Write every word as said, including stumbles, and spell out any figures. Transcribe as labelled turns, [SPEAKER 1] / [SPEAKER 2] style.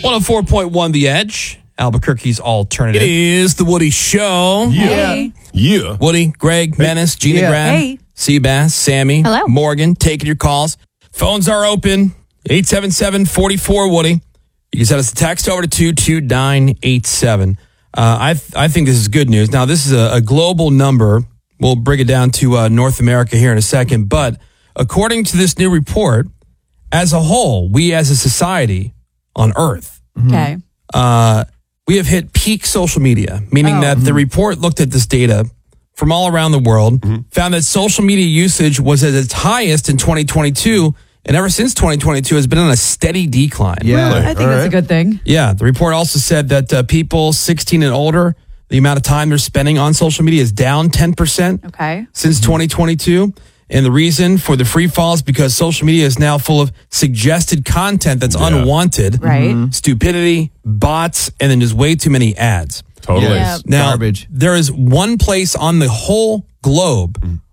[SPEAKER 1] one oh four point one The Edge, Albuquerque's alternative.
[SPEAKER 2] It is the Woody Show.
[SPEAKER 3] Yeah.
[SPEAKER 4] Hey.
[SPEAKER 2] Yeah.
[SPEAKER 1] Woody, Greg, Menace, Gina
[SPEAKER 3] Yeah.
[SPEAKER 1] Grad,
[SPEAKER 4] Hey.
[SPEAKER 1] Seabass, Sammy,
[SPEAKER 4] Hello.
[SPEAKER 1] Morgan, taking your calls. Phones are open. eight seven seven, four four, Woody. You can send us a text over to two two nine eight seven. Uh, I th- I think this is good news. Now, this is a, a global number. We'll bring it down to uh, North America here in a second. But according to this new report, as a whole, we as a society on Earth,
[SPEAKER 4] Okay.
[SPEAKER 1] uh, we have hit peak social media, meaning
[SPEAKER 4] Oh.
[SPEAKER 1] that the report looked at this data from all around the world, found that social media usage was at its highest in twenty twenty-two, and ever since twenty twenty-two has been on a steady decline.
[SPEAKER 3] Yeah.
[SPEAKER 4] I think
[SPEAKER 3] All
[SPEAKER 4] that's a
[SPEAKER 3] right.
[SPEAKER 4] good thing.
[SPEAKER 1] Yeah, the report also said that uh, people sixteen and older, the amount of time they're spending on social media is down ten percent
[SPEAKER 4] Okay.
[SPEAKER 1] since twenty twenty-two. And the reason for the free fall is because social media is now full of suggested content that's
[SPEAKER 2] Yeah.
[SPEAKER 1] unwanted.
[SPEAKER 4] Right.
[SPEAKER 1] Stupidity, bots, and then just way too many ads.
[SPEAKER 2] Totally.
[SPEAKER 4] Yeah.
[SPEAKER 1] Now,
[SPEAKER 3] Garbage.
[SPEAKER 1] there is one place on the whole globe